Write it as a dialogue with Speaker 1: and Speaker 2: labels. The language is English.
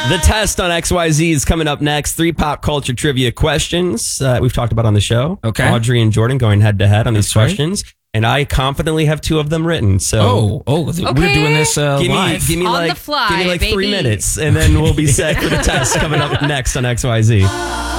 Speaker 1: The test on XYZ is coming up next. 3 pop culture trivia questions we've talked about on the show.
Speaker 2: Okay.
Speaker 1: Audrey and Jordan going head to head on these questions. And I confidently have 2 of them written. So
Speaker 2: we're doing this live.
Speaker 1: Give me
Speaker 3: On
Speaker 1: like,
Speaker 3: the fly,
Speaker 1: give me like 3
Speaker 3: baby.
Speaker 1: minutes, and then we'll be set for the test coming up next on XYZ.